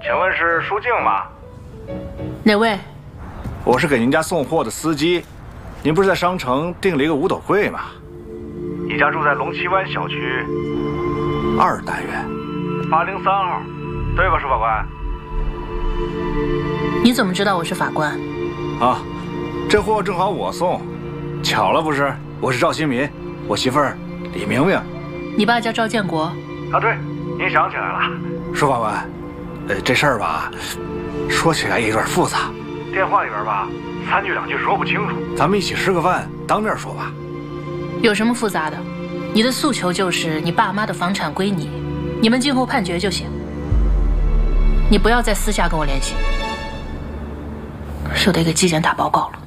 请问是舒静吗？ 哪位？ 我是给您家送货的司机。您不是在商城订了一个五斗柜吗？你家住在龙旗湾小区2单元803号，对吧，舒法官？ 你怎么知道我是法官？ 啊，这货正好我送，巧了不是？我是赵新民，我媳妇儿李明明。 你爸叫赵建国。 啊，对，您想起来了。舒法官，这事儿吧，说起来也有点复杂。电话里边吧，3句2句说不清楚，咱们一起吃个饭，当面说吧。 有什么复杂的？你的诉求就是你爸妈的房产归你，你们今后判决就行。你不要再私下跟我联系，是得给纪检打报告了。